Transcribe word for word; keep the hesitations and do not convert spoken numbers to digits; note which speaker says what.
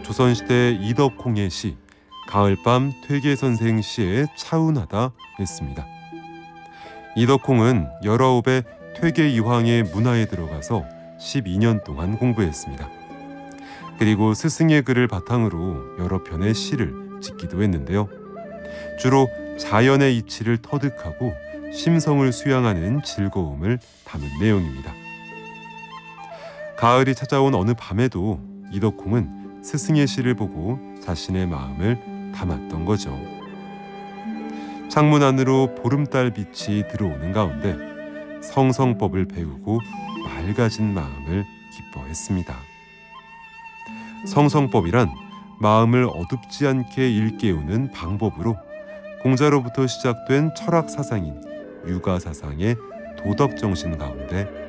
Speaker 1: 조선시대 이덕홍의 시 가을밤 퇴계선생 시에 차운하다 했습니다. 이덕홍은 열아홉에 퇴계이황의 문화에 들어가서 십이 년 동안 공부했습니다. 그리고 스승의 글을 바탕으로 여러 편의 시를 짓기도 했는데요. 주로 자연의 이치를 터득하고 심성을 수양하는 즐거움을 담은 내용입니다. 가을이 찾아온 어느 밤에도 이덕홍은 스승의 시를 보고 자신의 마음을 담았던 거죠. 창문 안으로 보름달 빛이 들어오는 가운데 성성법을 배우고 맑아진 마음을 기뻐했습니다. 성성법이란 마음을 어둡지 않게 일깨우는 방법으로 공자로부터 시작된 철학 사상인 유가 사상의 도덕 정신 가운데